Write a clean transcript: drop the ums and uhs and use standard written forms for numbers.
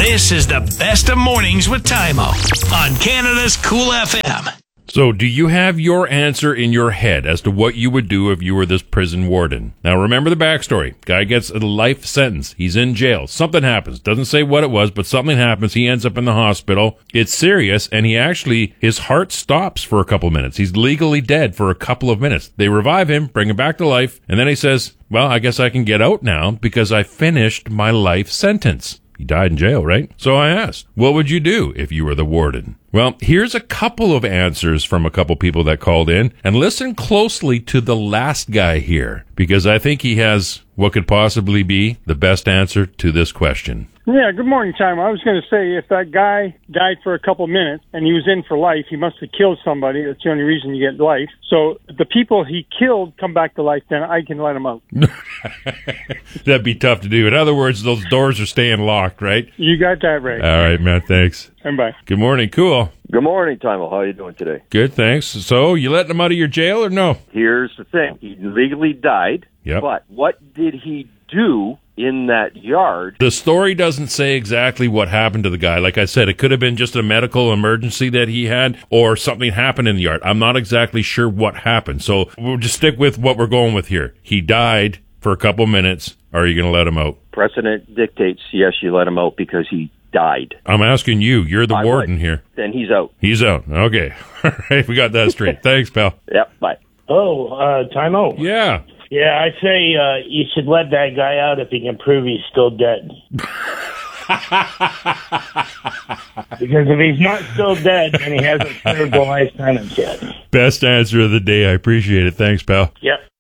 This is the best of mornings with Tymo on Canada's Cool FM. So, do you have your answer in your head as to what you would do if you were this prison warden? Now, remember the backstory. Guy gets a life sentence. He's in jail. Something happens. Doesn't say what it was, but something happens. He ends up in the hospital. It's serious, and his heart stops for a couple minutes. He's legally dead for a couple of minutes. They revive him, bring him back to life, and then he says, well, I guess I can get out now because I finished my life sentence. He died in jail, right? So I asked, what would you do if you were the warden? Well, here's a couple of answers from a couple people that called in, and listen closely to the last guy here, because I think he has what could possibly be the best answer to this question. Yeah, good morning, Tom. I was going to say, if that guy died for a couple minutes and he was in for life, he must have killed somebody. That's the only reason you get life. So the people he killed come back to life, then I can let him out. That'd be tough to do. In other words, those doors are staying locked, right? You got that right. All right, man, thanks. And bye. Good morning, cool. Good morning, Tymo. How are you doing today? Good, thanks. So, you letting him out of your jail or no? Here's the thing. He legally died, Yep. but what did he do in that yard? The story doesn't say exactly what happened to the guy. Like I said, it could have been just a medical emergency that he had or something happened in the yard. I'm not exactly sure what happened. So, we'll just stick with what we're going with here. He died for a couple minutes. Are you going to let him out? Precedent dictates, yes, you let him out because he died. I'm asking you. You're the warden here. Then he's out. He's out. Okay. All right. We got that straight. Thanks, pal. Yep, bye. Timeout. Yeah. Yeah, I say you should let that guy out if he can prove he's still dead. Because if he's not still dead, then he hasn't served the life sentence yet. Best answer of the day. I appreciate it. Thanks, pal. Yep.